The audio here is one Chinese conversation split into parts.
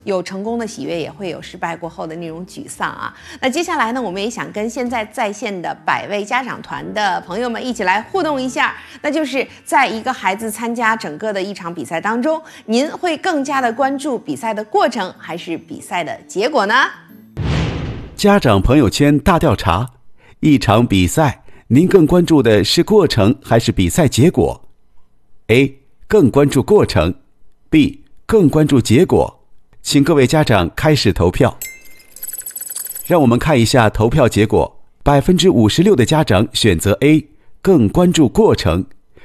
有成功的喜悦，也会有失败过后的那种沮丧啊。那接下来呢，我们也想跟现在在线的100位家长团的朋友们一起来互动一下，那就是在一个孩子参加整个的一场比赛当中，您会更加的关注比赛的过程，还是比赛的结果呢？ 家长朋友圈大调查：一场比赛，您更关注的是过程还是比赛结果 ？A. 更关注过程 ，B. 更关注结果。请各位家长开始投票。让我们看一下投票结果：56%的家长选择 A， 更关注过程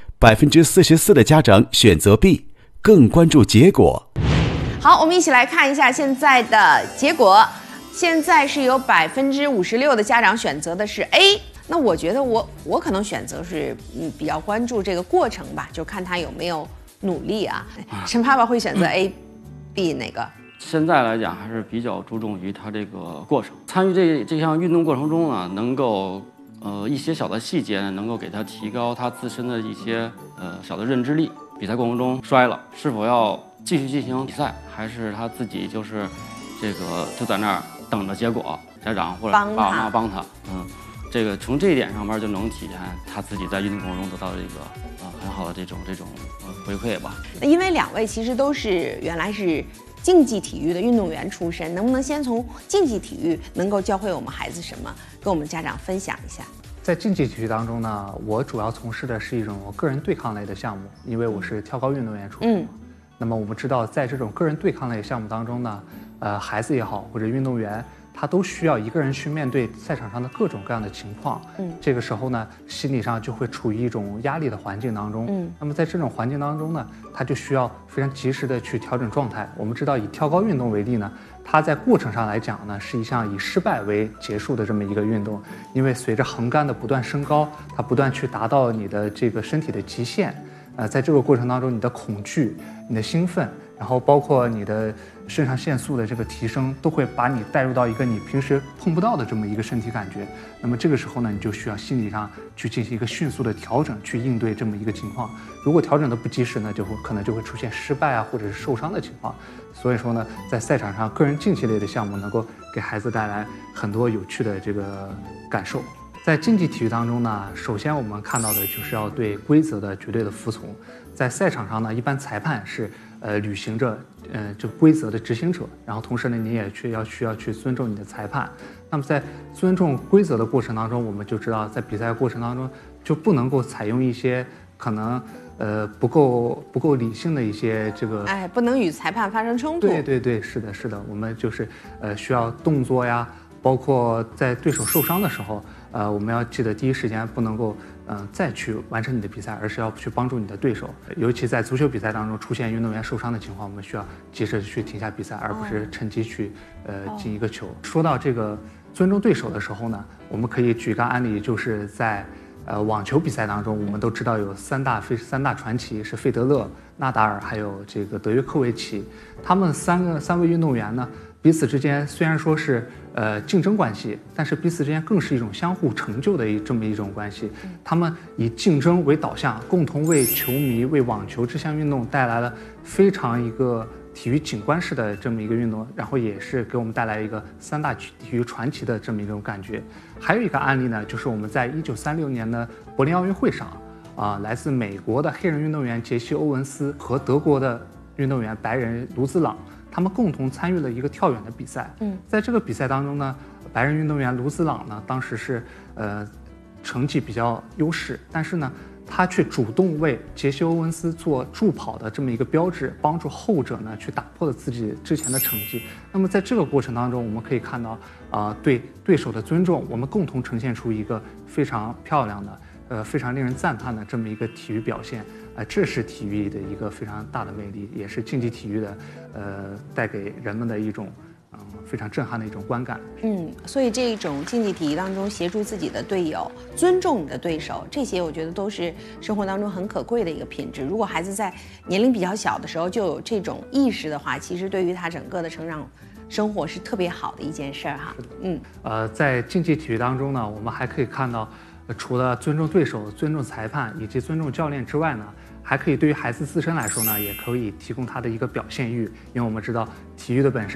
；44%的家长选择 B， 更关注结果。 好，我们一起来看一下现在的结果。现在是有56%的家长选择的是 A。那我觉得我可能选择是比较关注这个过程吧，就看他有没有努力啊。沈爸爸会选择 A、B 哪个？ 现在来讲还是比较注重于他这个过程，参与这项运动过程中呢，能够一些小的细节呢，能够给他提高他自身的一些小的认知力。比赛过程中摔了，是否要继续进行比赛，还是他自己就是这个就在那儿等着结果，家长或者爸爸妈妈帮他，这个从这一点上面就能体现他自己在运动过程中得到的一个很好的这种回馈吧。 因为2位其实都是原来是竞技体育的运动员出身，能不能先从竞技体育能够教会我们孩子什么，跟我们家长分享一下？ 在竞技体育当中呢，我主要从事的是一种个人对抗类的项目，因为我是跳高运动员出身。那么我们知道，在这种个人对抗类项目当中呢，孩子也好或者运动员，他都需要一个人去面对赛场上的各种各样的情况。这个时候呢，心理上就会处于一种压力的环境当中。那么在这种环境当中呢，他就需要非常及时的去调整状态。我们知道，以跳高运动为例呢，它在过程上来讲呢，是一项以失败为结束的这么一个运动，因为随着横杆的不断升高，它不断去达到你的这个身体的极限。在这个过程当中，你的恐惧、你的兴奋，然后包括你的肾上腺素的这个提升，都会把你带入到一个你平时碰不到的这么一个身体感觉。那么这个时候呢，你就需要心理上去进行一个迅速的调整，去应对这么一个情况。如果调整的不及时呢，可能就会出现失败啊，或者是受伤的情况。所以说呢，在赛场上，个人竞技类的项目能够给孩子带来很多有趣的这个感受。在竞技体育当中呢，首先我们看到的就是要对规则的绝对的服从。在赛场上呢，一般裁判是履行着这规则的执行者，然后同时呢，你也需要去尊重你的裁判。那么在尊重规则的过程当中，我们就知道在比赛过程当中就不能够采用一些可能不够理性的一些这个不能与裁判发生冲突。 对，是的，我们就是需要动作呀，包括在对手受伤的时候。我们要记得第一时间不能够再去完成你的比赛，而是要去帮助你的对手。尤其在足球比赛当中出现运动员受伤的情况，我们需要及时去停下比赛，而不是趁机去进一个球。说到这个尊重对手的时候呢，我们可以举个案例，就是在网球比赛当中，我们都知道有三大传奇是费德勒、纳达尔还有这个德约科维奇，他们三位运动员呢，彼此之间虽然说是竞争关系，但是彼此之间更是一种相互成就的这么一种关系。他们以竞争为导向，共同为球迷、为网球这项运动带来了非常一个体育景观式的这么一个运动，然后也是给我们带来一个3大体育传奇的这么一种感觉。还有一个案例呢，就是我们在1936年的柏林奥运会上，来自美国的黑人运动员杰西·欧文斯和德国的运动员白人卢兹朗。他们共同参与了一个跳远的比赛。在这个比赛当中呢，白人运动员卢兹朗呢，当时是成绩比较优势，但是呢，他却主动为杰西·欧文斯做助跑的这么一个标志，帮助后者呢去打破了自己之前的成绩。那么在这个过程当中，我们可以看到对对手的尊重，我们共同呈现出一个非常漂亮的非常令人赞叹的这么一个体育表现。这是体育的一个非常大的魅力，也是竞技体育的带给人们的一种非常震撼的一种观感。 所以这种竞技体育当中，协助自己的队友，尊重你的对手，这些我觉得都是生活当中很可贵的一个品质。如果孩子在年龄比较小的时候就有这种意识的话，其实对于他整个的成长生活是特别好的一件事儿哈。 在竞技体育当中呢，我们还可以看到，除了尊重对手、尊重裁判以及尊重教练之外呢， 还可以对于孩子自身来说呢，也可以提供他的一个表现欲，因为我们知道体育的本身